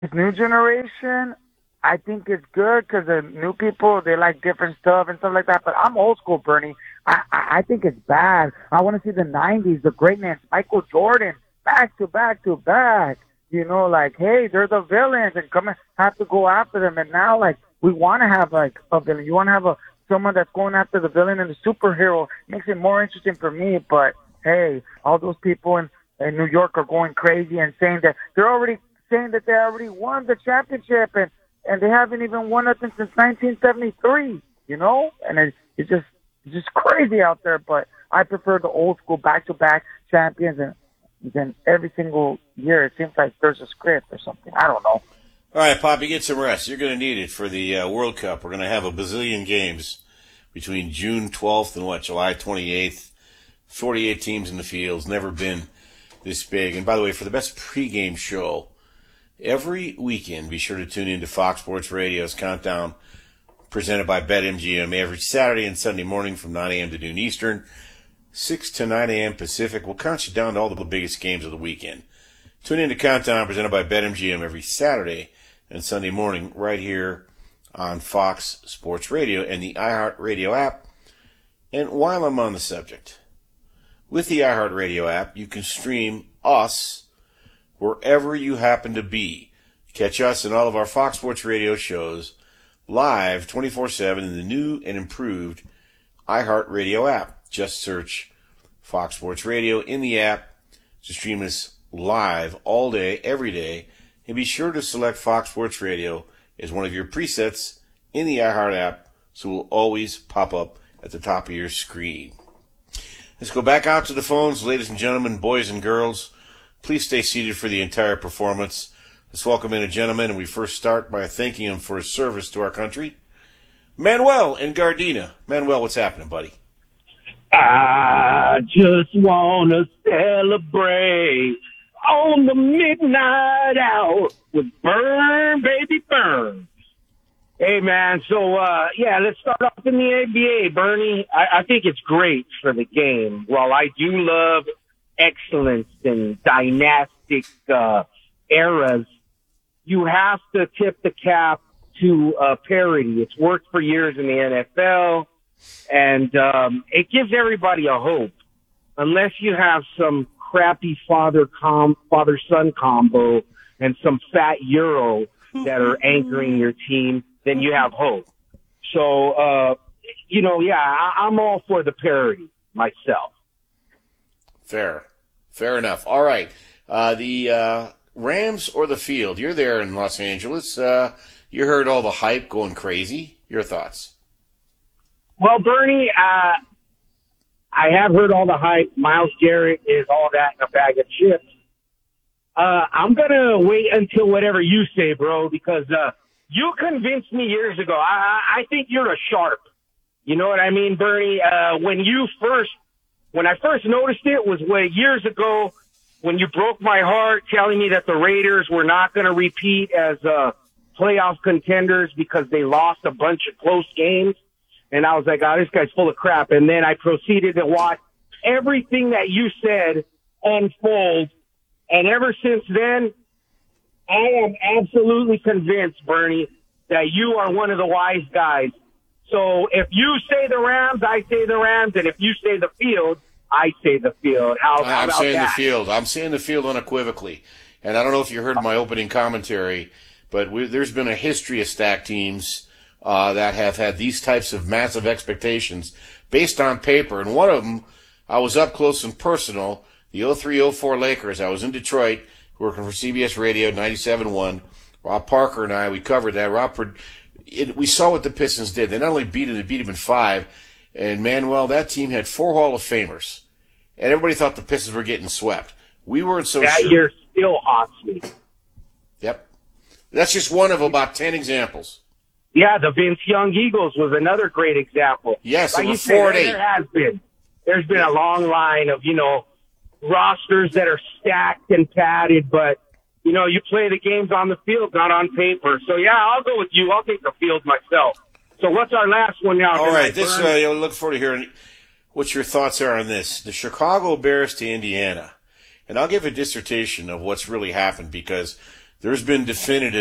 This new generation, I think it's good because the new people, they like different stuff and stuff like that. But I'm old school, Bernie. I think it's bad. I want to see the 90s, the greatness, Michael Jordan, back to back to back. You know, like, hey, they're the villains and come and have to go after them. And now, like, we want to have, like, a villain. You want to have someone that's going after the villain and the superhero. Makes it more interesting for me. But, hey, all those people in New York are going crazy and saying that they already won the championship and they haven't even won nothing since 1973, you know? And it's just crazy out there, but I prefer the old school back-to-back champions and then every single year it seems like there's a script or something. I don't know. All right, Poppy, get some rest. You're going to need it for the World Cup. We're going to have a bazillion games between June 12th and July 28th. 48 teams in the field. Never been this big. And by the way, for the best pregame show every weekend, be sure to tune in to Fox Sports Radio's Countdown, presented by BetMGM, every Saturday and Sunday morning from 9 a.m. to noon Eastern, 6 to 9 a.m. Pacific. We'll count you down to all the biggest games of the weekend. Tune in to Countdown, presented by BetMGM, every Saturday and Sunday morning right here on Fox Sports Radio and the iHeartRadio app. And while I'm on the subject, with the iHeartRadio app, you can stream us wherever you happen to be. Catch us and all of our Fox Sports Radio shows live 24/7 in the new and improved iHeartRadio app. Just search Fox Sports Radio in the app to stream us live all day, every day. And be sure to select Fox Sports Radio as one of your presets in the iHeart app so it will always pop up at the top of your screen. Let's go back out to the phones, ladies and gentlemen, boys and girls. Please stay seated for the entire performance. Let's welcome in a gentleman, and we first start by thanking him for his service to our country. Manuel in Gardena. Manuel, what's happening, buddy? I just want to celebrate on the midnight hour with Burn, Baby, Burn. Hey, man, so, let's start off in the NBA, Bernie. I think it's great for the game. While I do love excellence and dynastic eras, you have to tip the cap to parity. It's worked for years in the NFL, and it gives everybody a hope. Unless you have some crappy father-son combo and some fat Euro that are anchoring your team, then you have hope. So, I'm all for the parity myself. Fair enough. All right. The Rams or the field? You're there in Los Angeles. You heard all the hype going crazy. Your thoughts? Well, Bernie, I have heard all the hype. Myles Garrett is all that in a bag of chips. I'm going to wait until whatever you say, bro, because you convinced me years ago. I think you're a sharp. You know what I mean, Bernie? When I first noticed it was years ago when you broke my heart telling me that the Raiders were not going to repeat as playoff contenders because they lost a bunch of close games. And I was like, oh, this guy's full of crap. And then I proceeded to watch everything that you said unfold. And ever since then, I am absolutely convinced, Bernie, that you are one of the wise guys. So if you say the Rams, I say the Rams. And if you say the field, I say the field. How I'm saying that? the field. I'm saying the field unequivocally. And I don't know if you heard my opening commentary, but there's been a history of stacked teams that have had these types of massive expectations based on paper. And one of them, I was up close and personal, the 03-04 Lakers. I was in Detroit working for CBS Radio 97.1. Rob Parker and I, we covered that. We saw what the Pistons did. They not only beat them in 5. And, Manuel, that team had 4 Hall of Famers. And everybody thought the Pistons were getting swept. We weren't so that sure. That year still haunts me. Yep. That's just one of about 10 examples. Yeah, the Vince Young Eagles was another great example. Yes, like it was 4-8. There's been a long line of, rosters that are stacked and padded, but, you play the games on the field, not on paper. So, yeah, I'll go with you. I'll take the field myself. So what's our last one now? All right, look forward to hearing what your thoughts are on this. The Chicago Bears to Indiana. And I'll give a dissertation of what's really happened because there's been definitive